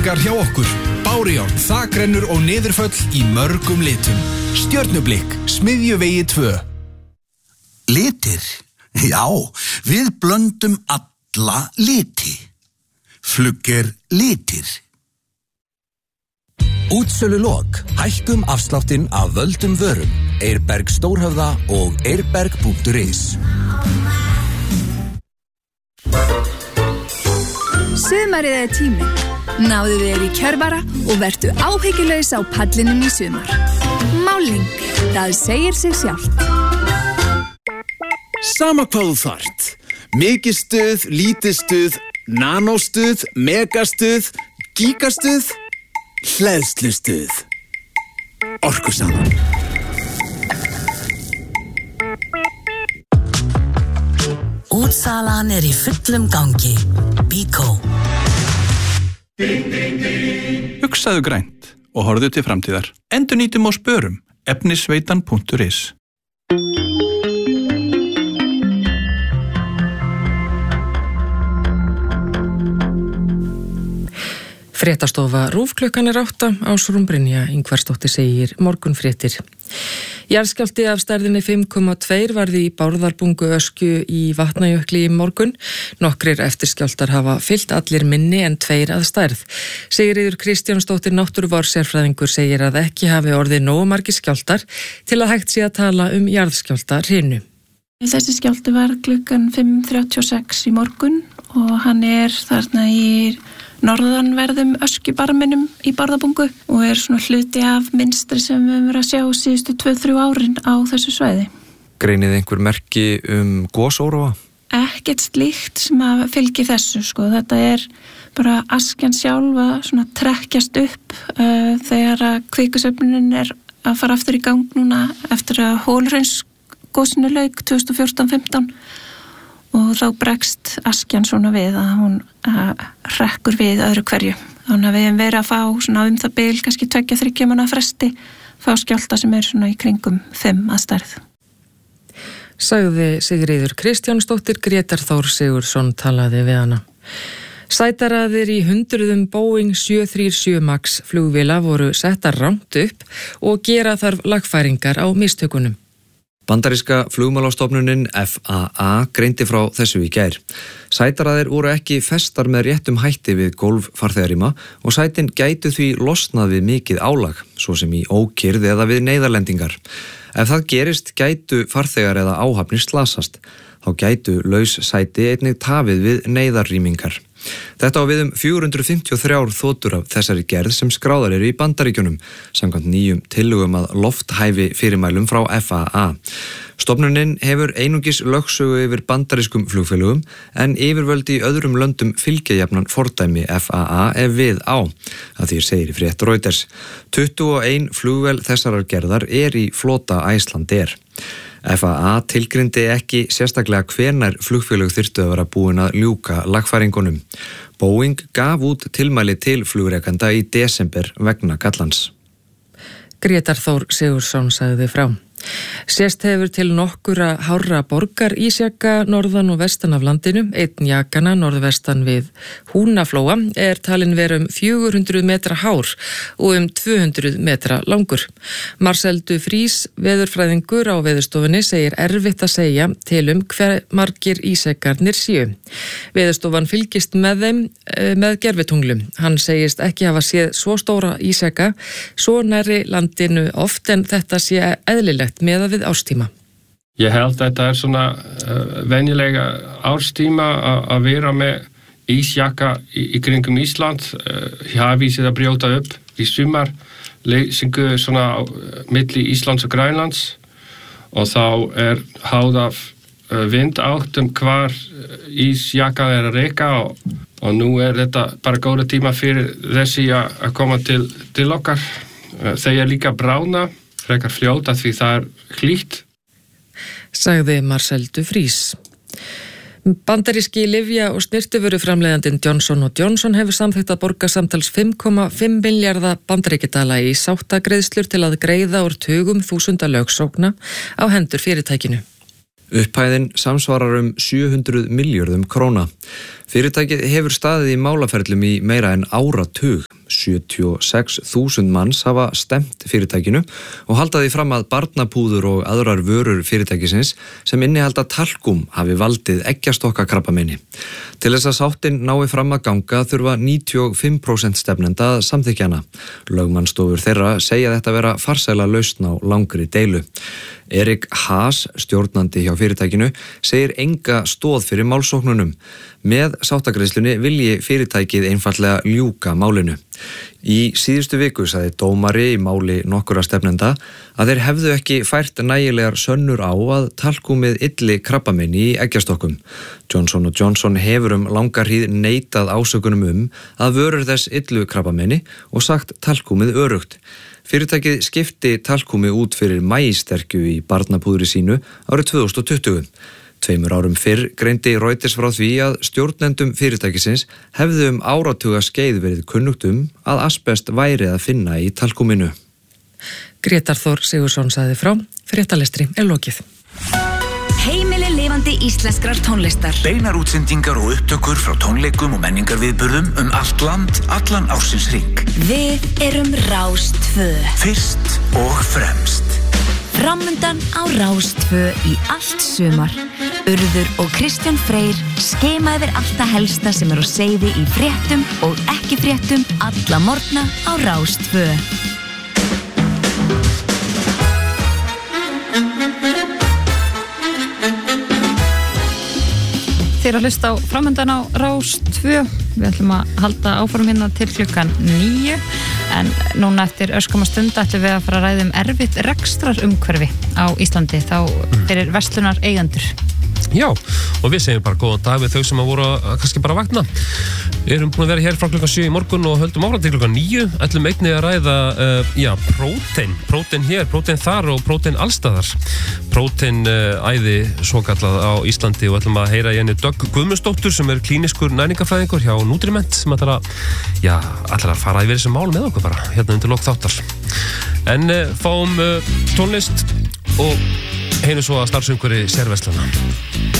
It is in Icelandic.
Þakmarkar hjá okkur. Bárujárn, þakrennur og niðurföll í mörgum litum. Stjörnublikk, Smiðjuvegi 2. Litir? Já, við blöndum alla liti. Flugger litir. Útsölulok. Hækkum afsláttinn af völdum vörum. Eirberg Stórhöfða og eirberg.is. Sumarið tíminn. Náðu þér í kjörvara og vertu áhyggjulaus á pallinum í sumar. Máling, það segir sig sjálft. Sama hvað þú þarft. Mikið stuð, lítið stuð, nanóstuð, megastuð, gigastuð, hleðslustuð. Orkusalan. Útsalan í fullum gangi. Bíkó. Hugsaðu grænt og horfðu til framtíðar. Endurnýtum og spörum. Efnisveitan.is. Fréttastofa RÚV klukkan 8, Ásrún Brynja Ingvarsdóttir segir morgunfréttir. Jarðskjálfti af stærðinni 5,2 varði í Bárðarbungu öskju í Vatnajökli í morgun. Nokkrir eftirskjálftar hafa fyllt allir minni en 2 að stærð. Sigríður Kristjánsdóttir náttúruvár-sérfræðingur segir að ekki hafi orðið nógu margir skjálftar til að hægt sé að tala jarðskjálftahrinu. Þessi skjálfti var klukkan 5:36 í morgun og hann þarna í norðanverðum öskjubarminum í Bárðarbungu og svona hluti af mynstri sem við höfum verið að sjá síðustu 2-3 árin á þessu svæði. Greinið einhver merki gosóróa? Ekkert slíkt sem að fylgi þessu, sko. Þetta bara askjan sjálf að svona trekkjast upp þegar að kvikusöfnunin að fara aftur í gang núna eftir að Hólhraunsgosinu lauk 2014-15. Og þá bregst askjan svona við að hún hrekkur við öðru hverju. Þannig að við höfum verið að fá svona það bil, kannski 2-3 mánaða fresti, fá skjálfta sem svona í kringum 5 að stærð. Sagði Sigríður Kristjánsdóttir, Grétar Þór Sigurðsson talaði við hana. Sætaraðir í hundruðum Boeing 737 MAX flugvéla voru settar rangt upp og gera þarf lagfæringar á mistökunum. Bandaríska flugmálastofnunin FAA greindi frá þessu í gær. Sætaraðir voru ekki festar með réttum hætti við gólf farþegarrýma og sætin gætu því losnað við mikið álag, svo sem í ókyrrð eða við neyðarlendingar. Ef það gerist gætu farþegar eða áhafnir slasast. Þá gætu laus sæti einnig tafið við neyðarrýmingar. Þetta á við 453 þotur af þessari gerð sem skráðar eru í Bandaríkjunum, samkvæmt nýjum tillögum að lofthæfi fyrirmælum frá FAA. Stofnunin hefur einungis lögsögu yfir bandarískum flugfélögum en yfirvöld í öðrum löndum fylgja jafnan fordæmi FAA ef við á. Að því segir í frétt Reuters. 21 flugvél þessarar gerðar í flota Icelandair. FAA tilgrindi ekki sérstaklega hvenær flugfélög þyrftu að vera búin að ljúka lagfæringunum. Boeing gaf út tilmæli til flugrekanda í desember vegna gallans. Grétar Þór Sigurðsson sagði frá. Sést hefur til nokkura hárra borgar ísjaka norðan og vestan af landinu. Einn jakana norðvestan við Húnaflóa talin vera 400 metra hár og 200 metra langur. Marcel Dufries, veðurfræðingur á Veðurstofunni, segir erfitt að segja til hver margir ísjakarnir séu. Veðurstofan fylgist með þeim með gervitunglum. Hann segist ekki hafa séð svo stóra ísjaka svo nærri landinu oft en þetta sé eðlilegt meðað við árstíma. Ég held að þetta svona venjulega árstíma að vera með ísjaka í kringum Ísland. Hafísið að brjóta upp í sumar, leysingu svona milli Íslands og Grænlands og þá háð af vindáttum hvar ísjaka að reka og nú þetta bara góða tíma fyrir þessi að koma til okkar. Þeir líka brána frekar fljóta því það hlýtt. Sagði Marcel Dufries. Bandaríski lyfja- og snyrtivöruframleiðandinn Johnson & Johnson hefur samþykkt að borga samtals 5,5 milljarða bandaríkjadala í sáttagreiðslur til að greiða úr tugum þúsunda lögsókna á hendur fyrirtækinu. Upphæðin samsvarar 700 milljörðum króna. Fyrirtækið hefur staðið í málaferlum í meira en áratug. 76.000 manns hafa stemt fyrirtækinu og halda því fram að barnapúður og aðrar vörur fyrirtækisins sem innihalda talkúm hafi valdið eggjastokkakrabbameini. Til þess að sáttin nái fram að ganga þurfa 95% stefnenda að samþykkja hana. Lögmannstofur þeirra segja þetta vera farsæla lausn á langri deilu. Erik Haas, stjórnandi hjá fyrirtækinu, segir enga stoð fyrir málsóknunum. Með sáttagreiðslunni vilji fyrirtækið einfallega ljúka málinu. Í síðustu viku sagði dómari í máli nokkura stefnenda að þeir hefðu ekki fært nægilegar sönnur á að talkúmið ylli krabbameini í eggjastokkum. Johnson & Johnson hefur langar hríð neitað ásökunum að vörur þess yllu krabbameini og sagt talkúmið örugt. Fyrirtækið skipti talkúmi út fyrir maísterkju í barnapúðri sínu árið 2020. 2 árum fyrr greindi Reuters frá því að stjórnendum fyrirtækisins hefðu áratuga skeið verið kunnugt að asbest væri að finna í talkúminu. Grétar Þór Sigurðsson sagði frá, fréttalestri lokið. Heimili lifandi íslenskrar tónlistar. Beinar útsendingar og upptökur frá tónleikum og menningarviðburðum allt land, allan ársins hring. Við erum Rás 2. Fyrst og fremst. Framundan á Rás 2 í allt sumar. Urður og Kristján Freyr skema yfir allt það helsta sem á seyði í fréttum og ekki fréttum alla morgna á Rás 2. Þið að hlusta á Framundan á Rás 2. Við ætlum að halda áfram hérna til klukkan 9 en núna eftir örskamma stund ætlum við að fara að ræða erfitt rekstrarumhverfi á Íslandi þá fyrir verslunar eigendur. Já, og við segjum bara góðan dag við þau sem að voru kannski bara að vakna. Við erum búin að vera hér frá klukkan 7 í morgun og höldum áfram til klukkan 9. Ætlum einnig að ræða prótein hér, prótein þar og prótein allstaðar. Prótein æði svokallað á Íslandi og ætlum að heyra í henni Dögg Guðmundsdóttur sem næringarfræðingur hjá Nutriment sem ætlar að fara yfir þessi mál með okkur bara hérna undir lok þáttar. En fáum tónlist og heyrum svo að starfsumhverfi sérverslana.